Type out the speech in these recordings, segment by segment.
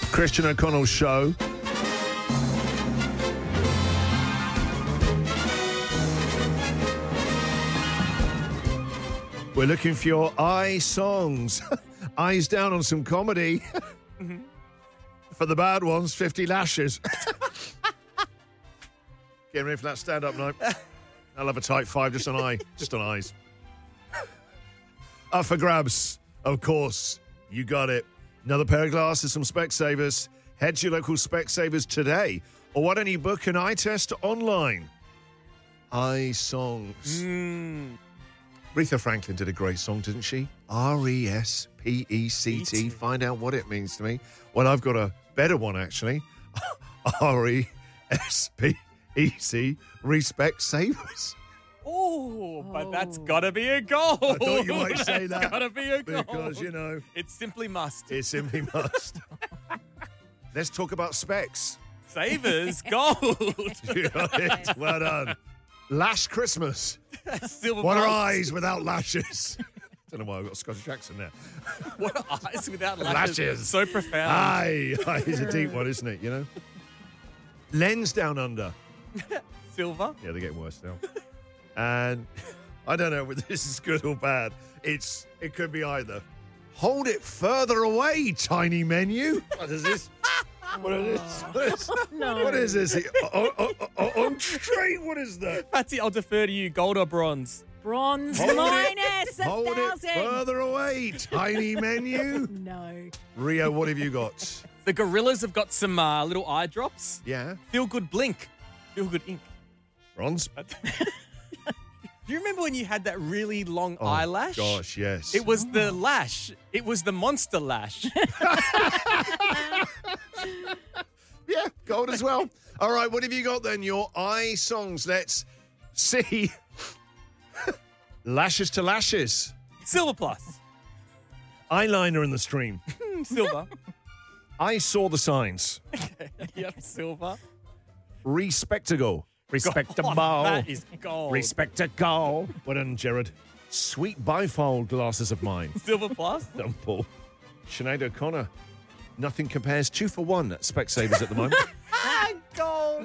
Christian O'Connell Show. We're looking for your songs. Eyes down on some comedy. For the bad ones, 50 lashes. Getting ready for that stand-up night. I'll have a tight 5 just on eyes. Up for grabs, of course. You got it. Another pair of glasses from Specsavers. Head to your local Specsavers today. Or why don't you book an eye test online? Eye songs. Aretha Franklin did a great song, didn't she? R-E-S-P-E-C-T. Find out what it means to me. Well, I've got a better one, actually. R-E-S-P-E-C. Respect Savers. Oh, but that's got to be a goal. I thought you might say that. It's got to be a goal. Because, you know. It simply must. It simply must. Let's talk about specs. Savers, gold. You got it. Well done. Lash Christmas. Silver What are bulbs. eyes without lashes? Don't know why I've got a Scottish accent there. What are eyes without lashes? Lashes. So profound. Aye is a deep one, isn't it, you know? Lens down under. Silver. Yeah, they're getting worse now. And I don't know whether this is good or bad. It could be either. Hold it further away, tiny menu. What is this? What is this? No. What is this? On straight, what is that? Patsy, I'll defer to you. Gold or bronze? Bronze Hold it- minus Hold it 1,000. further away, tiny menu. No. Rio, what have you got? The gorillas have got some little eye drops. Yeah. Feel good blink. Feel good ink. Bronze? Do you remember when you had that really long Oh, eyelash? Gosh, yes. It was the lash. It was the monster lash. Yeah, gold as well. All right, what have you got then? Your eye songs. Let's see. Lashes to lashes. Silver plus. Eyeliner in the stream. Silver. I saw the signs. Yep, silver. Respectable. Respectable. Oh, that is gold. Respectable. Well done, Gerard. Sweet bifold glasses of mine. Silver plus. Done, Paul. Sinead O'Connor. Nothing compares 2 for 1 at Specsavers at the moment. Gold.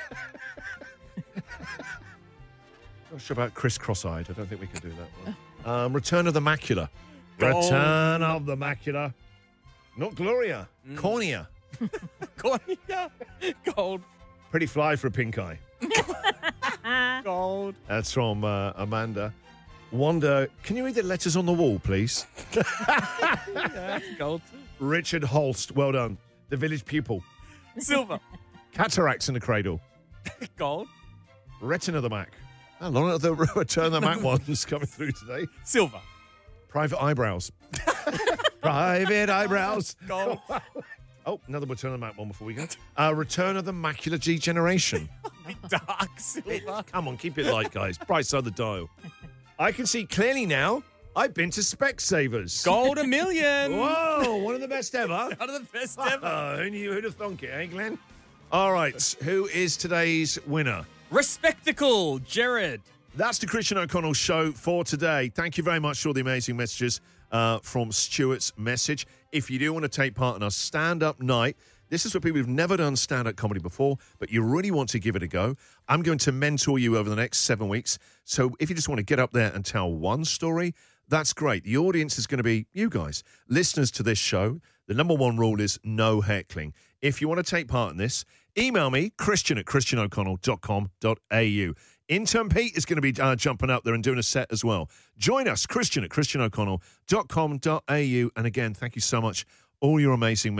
Not sure about Chris Cross-Eyed. I don't think we can do that one. Return of the Macula. Gold. Return of the Macula. Not Gloria. Cornea. Cornea. Gold. Pretty fly for a pink eye. Gold. That's from Amanda. Wanda, can you read the letters on the wall, please? Yeah, gold too. Richard Holst. Well done. The village pupil. Silver. Cataracts in the cradle. Gold. Retina the Mac. How long are the Return of the Mac ones coming through today? Silver. Private eyebrows. Private eyebrows. Gold. Oh, another Return of the Mac one before we go. Return of the Macular Degeneration. Dark silver. Come on, keep it light, guys. Bright side of the dial. I can see clearly now. I've been to Specsavers. Gold a million. Whoa, one of the best ever. One of the best ever. Who'd have thunk it, eh, Glenn? All right, who is today's winner? Respectacle, Jared. That's the Christian O'Connell Show for today. Thank you very much for all the amazing messages from Stuart's message. If you do want to take part in our stand-up night, this is for people who've never done stand-up comedy before, but you really want to give it a go. I'm going to mentor you over the next 7 weeks. So if you just want to get up there and tell one story, that's great. The audience is going to be you guys, listeners to this show. The number one rule is no heckling. If you want to take part in this, email me, christian@christianoconnell.com.au. Intern Pete is going to be jumping up there and doing a set as well. Join us, christian@christianoconnell.com.au. And again, thank you so much. All your amazing